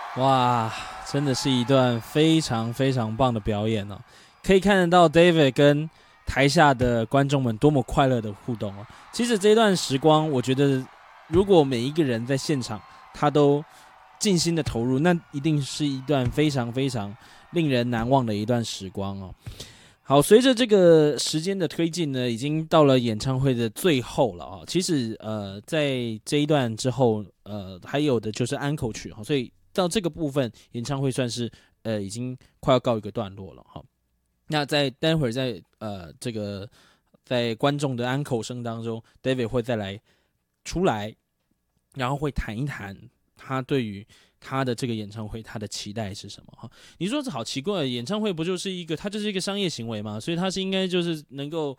哇，真的是一段非常非常棒的表演哦！可以看得到 David 跟台下的观众们多么快乐的互动哦。其实这段时光，我觉得如果每一个人在现场，他都尽心的投入，那一定是一段非常非常令人难忘的一段时光哦。好，随着这个时间的推进呢，已经到了演唱会的最后了啊。其实在这一段之后，还有的就是安口曲哈，所以到这个部分，演唱会算是已经快要告一个段落了哈。那在待会儿这个在观众的安口声当中，David 会再来出来，然后会谈一谈他对于他的这个演唱会他的期待是什么哈？你说这好奇怪，演唱会不就是一个它就是一个商业行为嘛，所以它是应该就是能够